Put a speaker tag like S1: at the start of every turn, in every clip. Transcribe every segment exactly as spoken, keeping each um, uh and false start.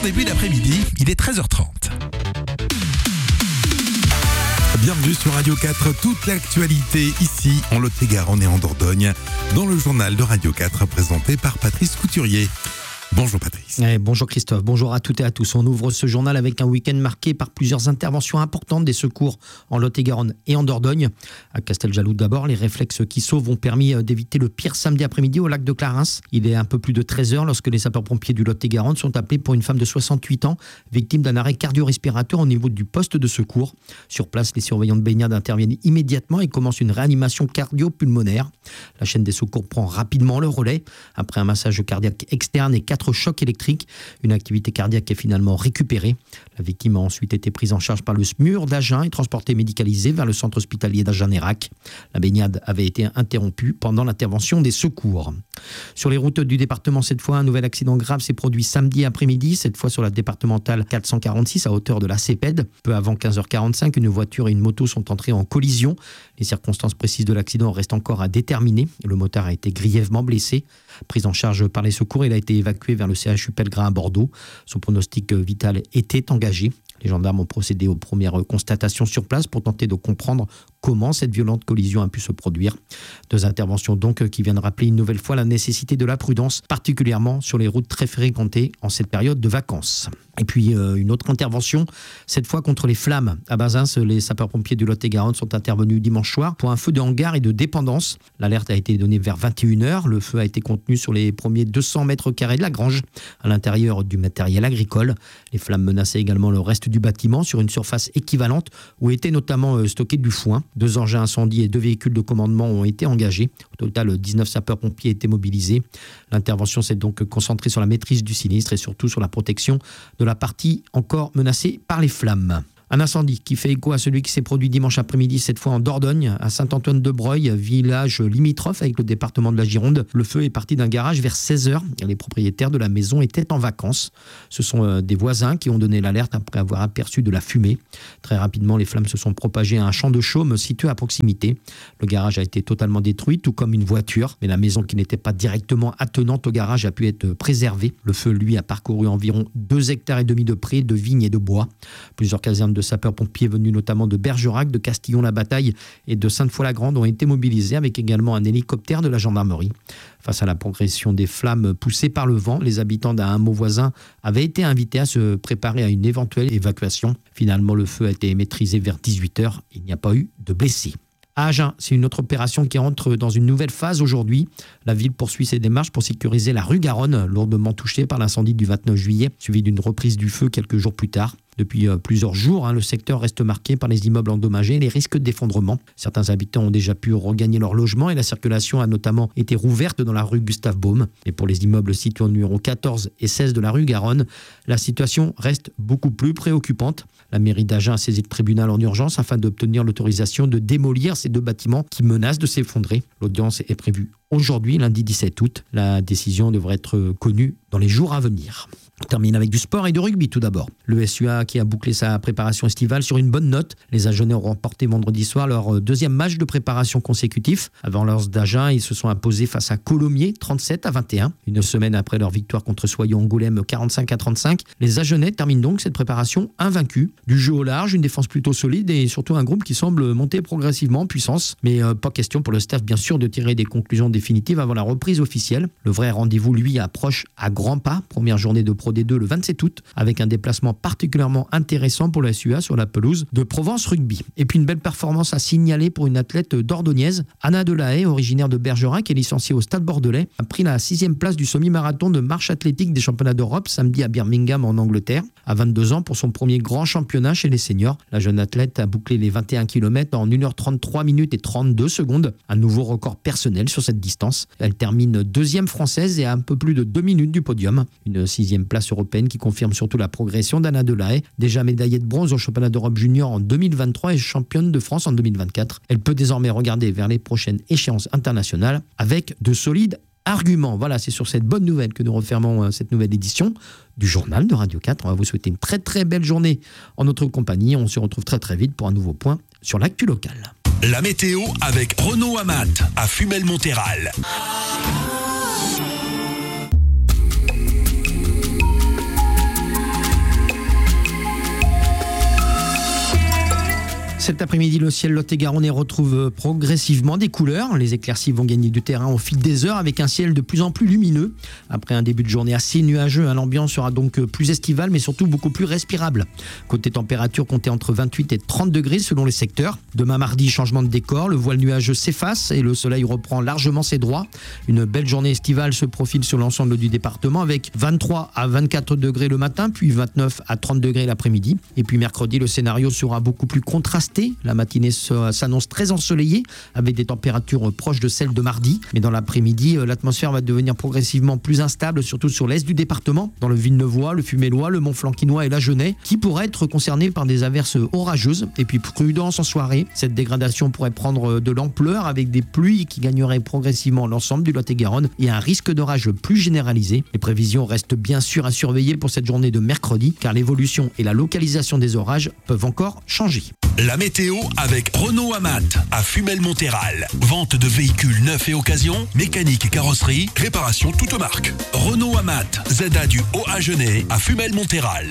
S1: Début d'après-midi, il est treize heures trente. Bienvenue sur Radio quatre, toute l'actualité ici en Lot-et-Garonne et en Dordogne, dans le journal de Radio quatre présenté par Patrice Couturier. Bonjour Patrice.
S2: Eh, bonjour Christophe, bonjour à toutes et à tous. On ouvre ce journal avec un week-end marqué par plusieurs interventions importantes des secours en Lot-et-Garonne et en Dordogne. À Casteljaloux d'abord, les réflexes qui sauvent ont permis d'éviter le pire samedi après-midi au lac de Clarens. Il est un peu plus de treize heures lorsque les sapeurs-pompiers du Lot-et-Garonne sont appelés pour une femme de soixante-huit ans, victime d'un arrêt cardio-respiratoire au niveau du poste de secours. Sur place, les surveillants de baignade interviennent immédiatement et commencent une réanimation cardio-pulmonaire. La chaîne des secours prend rapidement le relais. Après un massage cardiaque externe et quatre choc électrique, une activité cardiaque est finalement récupérée. La victime a ensuite été prise en charge par le S M U R d'Agen et transportée médicalisée vers le centre hospitalier d'Agen-Nérac. La baignade avait été interrompue pendant l'intervention des secours. Sur les routes du département, cette fois, un nouvel accident grave s'est produit samedi après-midi, cette fois sur la départementale quatre cent quarante-six à hauteur de la CEPED. Peu avant quinze heures quarante-cinq, une voiture et une moto sont entrées en collision. Les circonstances précises de l'accident restent encore à déterminer. Le motard a été grièvement blessé. Pris en charge par les secours, il a été évacué vers le C H U Pellegrin à Bordeaux. Son pronostic vital était engagé. Les gendarmes ont procédé aux premières constatations sur place pour tenter de comprendre comment cette violente collision a pu se produire. Deux interventions donc qui viennent rappeler une nouvelle fois la nécessité de la prudence, particulièrement sur les routes très fréquentées en cette période de vacances. Et puis euh, une autre intervention, cette fois contre les flammes. À Bazins, les sapeurs-pompiers du Lot-et-Garonne sont intervenus dimanche soir pour un feu de hangar et de dépendance. L'alerte a été donnée vers vingt et une heures. Le feu a été contenu sur les premiers deux cents mètres carrés de la grange, à l'intérieur du matériel agricole. Les flammes menaçaient également le reste du bâtiment sur une surface équivalente où était notamment euh, stocké du foin. Deux engins incendies et deux véhicules de commandement ont été engagés. Au total, dix-neuf sapeurs-pompiers étaient mobilisés. L'intervention s'est donc concentrée sur la maîtrise du sinistre et surtout sur la protection de la partie encore menacée par les flammes. Un incendie qui fait écho à celui qui s'est produit dimanche après-midi, cette fois en Dordogne, à Saint-Antoine-de-Breuil, village limitrophe avec le département de la Gironde. Le feu est parti d'un garage vers seize heures. Les propriétaires de la maison étaient en vacances. Ce sont des voisins qui ont donné l'alerte après avoir aperçu de la fumée. Très rapidement, les flammes se sont propagées à un champ de chaume situé à proximité. Le garage a été totalement détruit, tout comme une voiture. Mais la maison qui n'était pas directement attenante au garage a pu être préservée. Le feu, lui, a parcouru environ deux hectares et demi de prés, de vignes et de bois. Plusieurs casernes de sapeurs-pompiers venus notamment de Bergerac, de Castillon-la-Bataille et de Sainte-Foy-la-Grande ont été mobilisés avec également un hélicoptère de la gendarmerie. Face à la progression des flammes poussées par le vent, les habitants d'un hameau voisin avaient été invités à se préparer à une éventuelle évacuation. Finalement, le feu a été maîtrisé vers dix-huit heures. Il n'y a pas eu de blessés. À Agen, c'est une autre opération qui entre dans une nouvelle phase aujourd'hui. La ville poursuit ses démarches pour sécuriser la rue Garonne, lourdement touchée par l'incendie du vingt-neuf juillet, suivi d'une reprise du feu quelques jours plus tard. Depuis euh, plusieurs jours, hein, le secteur reste marqué par les immeubles endommagés et les risques d'effondrement. Certains habitants ont déjà pu regagner leur logement et la circulation a notamment été rouverte dans la rue Gustave Baume. Et pour les immeubles situés au numéro quatorze et seize de la rue Garonne, la situation reste beaucoup plus préoccupante. La mairie d'Agen a saisi le tribunal en urgence afin d'obtenir l'autorisation de démolir ces deux bâtiments qui menacent de s'effondrer. L'audience est prévue aujourd'hui, lundi dix-sept août. La décision devrait être connue dans les jours à venir. On termine avec du sport et du rugby tout d'abord. Le S U A qui a bouclé sa préparation estivale sur une bonne note. Les Agenais ont remporté vendredi soir leur deuxième match de préparation consécutif. Avant l'Anse d'Agen, ils se sont imposés face à Colomiers trente-sept à vingt et un. Une semaine après leur victoire contre Soyons-Angoulême quarante-cinq à trente-cinq, les Agenais terminent donc cette préparation invaincus. Du jeu au large, une défense plutôt solide et surtout un groupe qui semble monter progressivement en puissance. Mais euh, pas question pour le staff bien sûr de tirer des conclusions définitives avant la reprise officielle. Le vrai rendez-vous lui approche à grands pas. Première journée de Pro D deux le vingt-sept août avec un déplacement particulièrement intéressant pour la S U A sur la pelouse de Provence Rugby. Et puis une belle performance à signaler pour une athlète dordognaise. Anna Delahaye, originaire de Bergerac et licenciée au Stade Bordelais, a pris la sixième place du semi-marathon de marche athlétique des championnats d'Europe samedi à Birmingham en Angleterre. À vingt-deux ans pour son premier grand championnat chez les seniors, la jeune athlète a bouclé les vingt et un kilomètres en une heure trente-trois minutes et trente-deux secondes. Un nouveau record personnel sur cette distance. Elle termine deuxième française et à un peu plus de deux minutes du podium. Une sixième place européenne qui confirme surtout la progression d'Anna Delahaye, déjà médaillée de bronze au championnat d'Europe junior en deux mille vingt-trois et championne de France en deux mille vingt-quatre. Elle peut désormais regarder vers les prochaines échéances internationales avec de solides arguments. Voilà, c'est sur cette bonne nouvelle que nous refermons cette nouvelle édition du journal de Radio quatre. On va vous souhaiter une très très belle journée en notre compagnie. On se retrouve très très vite pour un nouveau point sur l'actu locale.
S1: La météo avec Renaud Amat à Fumel-Montéral.
S2: Cet après-midi, le ciel lot-et-garonnais retrouve progressivement des couleurs. Les éclaircies vont gagner du terrain au fil des heures avec un ciel de plus en plus lumineux. Après un début de journée assez nuageux, l'ambiance sera donc plus estivale mais surtout beaucoup plus respirable. Côté température, comptez entre vingt-huit et trente degrés selon les secteurs. Demain mardi, changement de décor, le voile nuageux s'efface et le soleil reprend largement ses droits. Une belle journée estivale se profile sur l'ensemble du département avec vingt-trois à vingt-quatre degrés le matin, puis vingt-neuf à trente degrés l'après-midi. Et puis mercredi, le scénario sera beaucoup plus contrasté. La matinée s'annonce très ensoleillée avec des températures proches de celles de mardi. Mais dans l'après-midi, l'atmosphère va devenir progressivement plus instable, surtout sur l'est du département, dans le Villeneuvois, le Fumellois, le Mont-Flanquinois et l'Agenais, qui pourraient être concernés par des averses orageuses. Et puis prudence en soirée. Cette dégradation pourrait prendre de l'ampleur avec des pluies qui gagneraient progressivement l'ensemble du Lot-et-Garonne et un risque d'orage plus généralisé. Les prévisions restent bien sûr à surveiller pour cette journée de mercredi, car l'évolution et la localisation des orages peuvent encore changer.
S3: La météo avec Renault Amat à Fumel-Monthéral. Vente de véhicules neufs et occasion, mécanique et carrosserie, réparation toute marque. Renault Amat, Z A du Haut-Agenais à Fumel-Monthéral.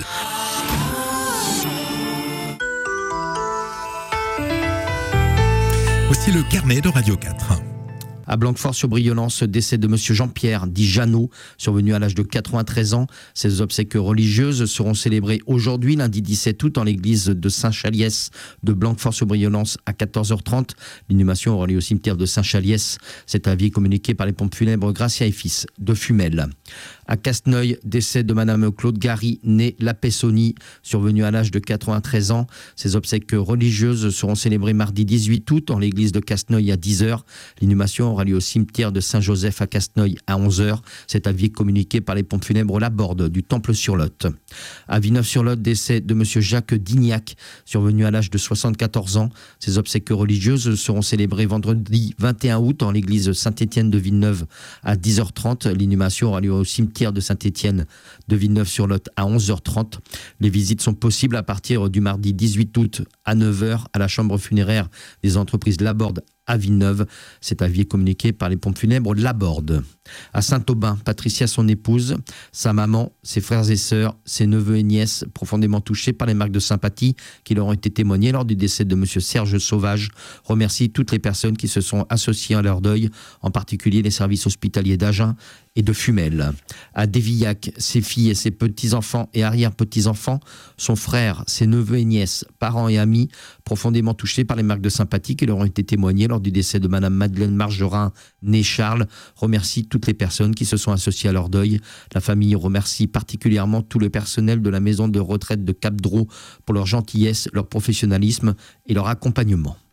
S1: Voici le carnet de Radio quatre.
S2: À Blanquefort-sur-Brionne, décès de monsieur Jean-Pierre, dit Jeannot, survenu à l'âge de quatre-vingt-treize ans. Ses obsèques religieuses seront célébrées aujourd'hui, lundi dix-sept août, en l'église de Saint-Chaliès de Blanquefort-sur-Brionne à quatorze heures trente. L'inhumation aura lieu au cimetière de Saint-Chaliès. Cet avis communiqué par les pompes funèbres Gracia et Fils de Fumel. À Casseneuil, décès de madame Claude Gary, née La Pessoni, survenue à l'âge de quatre-vingt-treize ans. Ses obsèques religieuses seront célébrées mardi dix-huit août en l'église de Casseneuil à dix heures. L'inhumation aura lieu au cimetière de Saint-Joseph à Casseneuil à onze heures. Cet avis communiqué par les pompes funèbres Laborde du Temple-sur-Lot. À Villeneuve-sur-Lot, décès de monsieur Jacques Dignac, survenu à l'âge de soixante-quatorze ans. Ses obsèques religieuses seront célébrées vendredi vingt et un août en l'église Saint-Étienne de Villeneuve à dix heures trente. L'inhumation aura lieu au cimetière de Saint-Étienne de Villeneuve-sur-Lot à onze heures trente. Les visites sont possibles à partir du mardi dix-huit août à neuf heures à la chambre funéraire des entreprises Laborde à Villeneuve. Cet avis est communiqué par les pompes funèbres Laborde. À Saint-Aubin, Patricia, son épouse, sa maman, ses frères et sœurs, ses neveux et nièces, profondément touchés par les marques de sympathie qui leur ont été témoignées lors du décès de monsieur Serge Sauvage, remercie toutes les personnes qui se sont associées à leur deuil, en particulier les services hospitaliers d'Agen et de Fumel. À Dévillac, ses filles et ses petits-enfants et arrière-petits-enfants, son frère, ses neveux et nièces, parents et amis, profondément touchés par les marques de sympathie qui leur ont été témoignées lors du décès de madame Madeleine Margerin, née Charles, remercie toutes les personnes qui se sont associées à leur deuil. La famille remercie particulièrement tout le personnel de la maison de retraite de Cap-Dro pour leur gentillesse, leur professionnalisme et leur accompagnement.